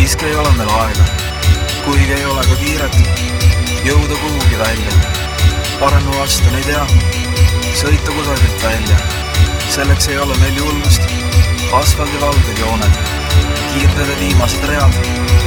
siiski ei ole meil aega, kuigi ei ole ka kiiret jõuda kuhugi välja. Parem vastan ei tea, sõita kusagilt välja. Selleks ei ole meil julgust, asfaldi valged jooned, kiirteede viimased read.